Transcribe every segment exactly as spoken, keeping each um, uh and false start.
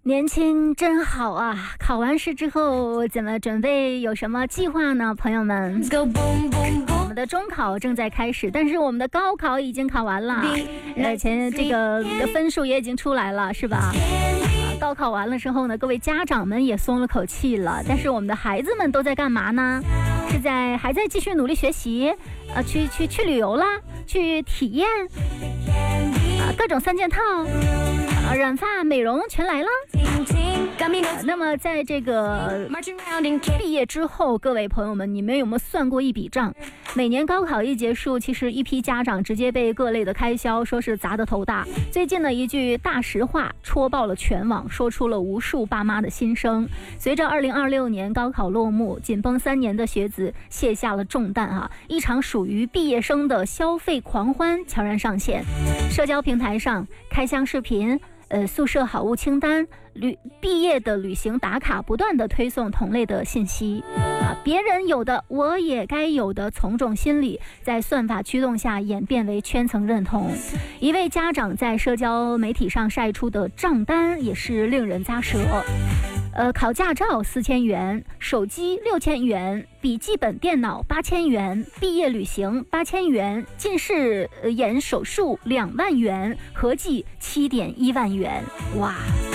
年轻真好啊！考完试之后怎么准备？有什么计划呢，朋友们？我们的中考正在开始，但是我们的高考已经考完了，而且这个分数也已经出来了，是吧？高考完了之后呢，各位家长们也松了口气了，但是我们的孩子们都在干嘛呢？是在还在继续努力学习，呃，去去去旅游啦，去体验，啊，各种三件套。啊，染发、美容全来了。那么，在这个毕业之后，各位朋友们，你们有没有算过一笔账？每年高考一结束，其实一批家长直接被各类的开销说是砸得头大。最近的一句大实话戳爆了全网，说出了无数爸妈的心声。随着二零二六年高考落幕，紧绷三年的学子卸下了重担啊！一场属于毕业生的消费狂欢悄然上线。社交平台上，开箱视频。呃，宿舍好物清单、旅毕业的旅行打卡，不断的推送同类的信息啊，别人有的我也该有的从众心理，在算法驱动下演变为圈层认同。一位家长在社交媒体上晒出的账单也是令人咂舌。呃，考驾照四千元，手机六千元，笔记本电脑八千元，毕业旅行八千元，近视眼手术两万元，合计七点一万元，哇！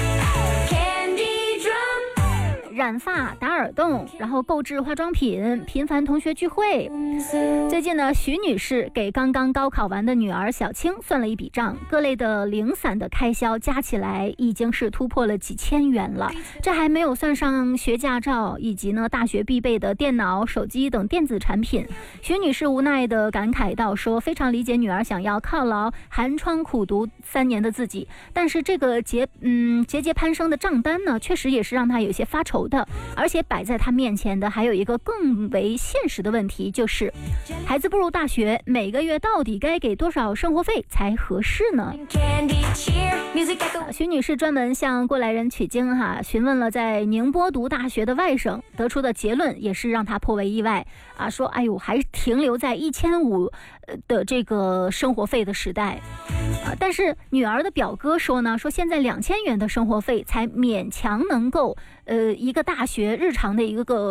染发、打耳洞，然后购置化妆品，频繁同学聚会。最近呢，徐女士给刚刚高考完的女儿小青算了一笔账，各类的零散的开销加起来已经是突破了几千元了。这还没有算上学驾照以及呢大学必备的电脑、手机等电子产品。徐女士无奈地感慨道说，非常理解女儿想要犒劳寒窗苦读三年的自己，但是这个节嗯节节攀升的账单呢，确实也是让她有些发愁的。而且摆在他面前的还有一个更为现实的问题，就是孩子步入大学，每个月到底该给多少生活费才合适呢？徐女士专门向过来人取经哈，询问了在宁波读大学的外甥，得出的结论也是让他颇为意外啊，说哎呦，还停留在一千五的这个生活费的时代啊。但是女儿的表哥说呢，说现在两千元的生活费才勉强能够呃一个大学日常的一个个